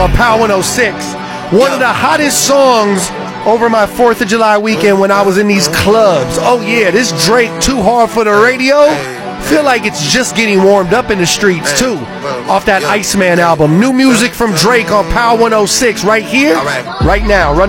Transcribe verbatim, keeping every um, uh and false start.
on Power one oh six. One of the hottest songs over my fourth of July weekend when I was in these clubs. Oh yeah, this Drake, Too Hard for the Radio. Feel like it's just getting warmed up in the streets too. Off that Iceman album. New music from Drake on Power one oh six right here, right now. Run